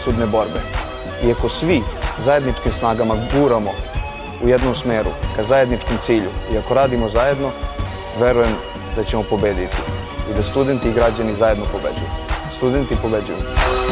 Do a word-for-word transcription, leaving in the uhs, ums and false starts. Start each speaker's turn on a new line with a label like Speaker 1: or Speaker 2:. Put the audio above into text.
Speaker 1: presudne borbe. I ako svi zajedničkim snagama guramo u jednom smeru ka zajedničkom cilju i ako radimo zajedno, verujem da ćemo pobediti i da studenti i građani zajedno pobeđuju. Studenti pobeđuju.